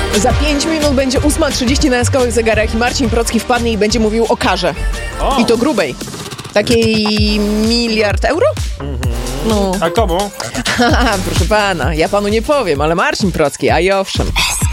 Za 5 minut będzie 8:30 na jaskrawych zegarach i Marcin Procki wpadnie i będzie mówił o karze. I to grubej. Takiej 1 miliard euro? No. A komu? Proszę pana, ja panu nie powiem, ale Marcin Procki, a i owszem.